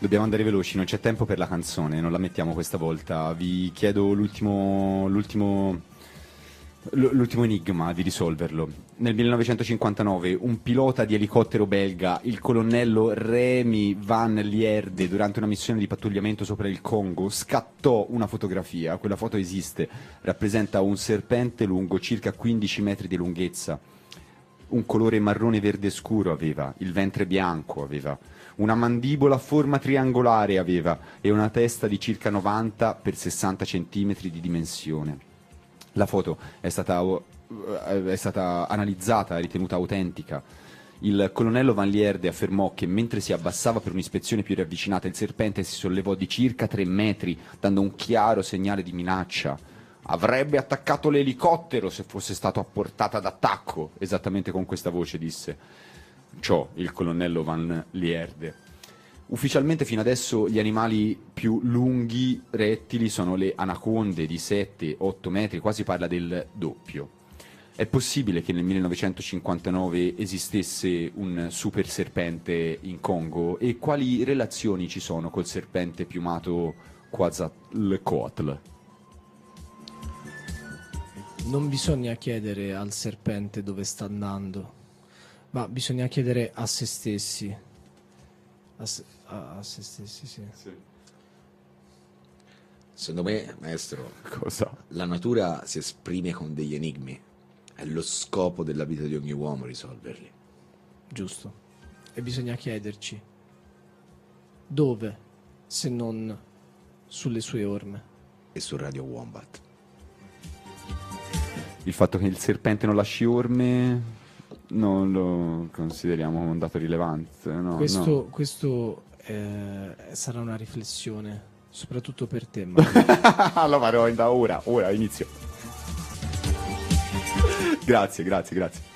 Dobbiamo andare veloci, non c'è tempo per la canzone, non la mettiamo questa volta. Vi chiedo l'ultimo enigma di risolverlo. Nel 1959 un pilota di elicottero belga, il colonnello Remy Van Lierde, durante una missione di pattugliamento sopra il Congo, scattò una fotografia. Quella foto esiste, rappresenta un serpente lungo circa 15 metri di lunghezza, un colore marrone verde scuro aveva, il ventre bianco aveva, una mandibola a forma triangolare aveva e una testa di circa 90 per 60 centimetri di dimensione. La foto è stata analizzata e ritenuta autentica. Il colonnello Van Lierde affermò che mentre si abbassava per un'ispezione più ravvicinata il serpente si sollevò di circa 3 metri, dando un chiaro segnale di minaccia. Avrebbe attaccato l'elicottero se fosse stato a portata d'attacco, esattamente con questa voce disse ciò il colonnello Van Lierde. Ufficialmente fino adesso gli animali più lunghi rettili sono le anaconde di 7-8 metri, quasi parla del doppio. È possibile che nel 1959 esistesse un super serpente in Congo? E quali relazioni ci sono col serpente piumato Quetzalcoatl? Non bisogna chiedere al serpente dove sta andando, ma bisogna chiedere a se stessi. A se stessi, sì. Secondo me, maestro, Cosa? la natura si esprime con degli enigmi. È lo scopo della vita di ogni uomo risolverli. Giusto. E bisogna chiederci dove, se non sulle sue orme. E su Radio Wombat. Il fatto che il serpente non lasci orme non lo consideriamo un dato rilevante, no? Questo sarà una riflessione, soprattutto per te, Mario. Lo farò da ora inizio. Grazie.